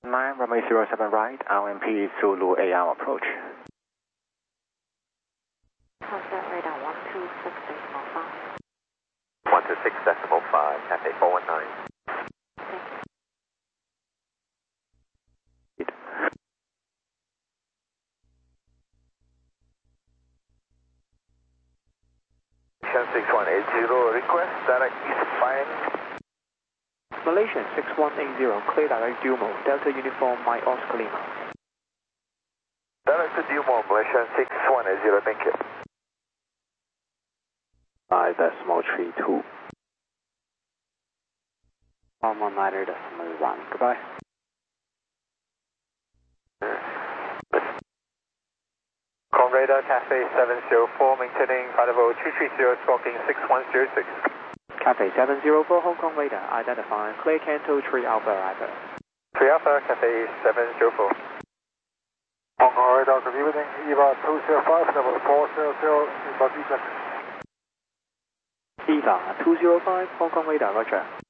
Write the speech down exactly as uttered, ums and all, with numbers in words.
nine, runway zero seven right, R M P Zulu A R approach. Contact radar one two six decimal five. one two six decimal five, Cathay four one nine. six one eight zero, request direct eastbound. Malaysian six one eight zero, clear direct Dumo, Delta Uniform, my Oscar Lima. Direct to Dumo, Malaysian six one eight zero, thank you. five decimal three two. one one nine decimal one, goodbye. Con radar Cathay seven zero four, maintaining flight level two three zero, stroking six one zero six. Cathay seven zero four, Hong Kong radar, identifying clear Canto three Alpha arrival. three Alpha, Cathay seven zero four. Hong Kong radar, good evening, E V A two zero five, level four zero zero, E V A D-check. E V A two zero five, Hong Kong radar, roger.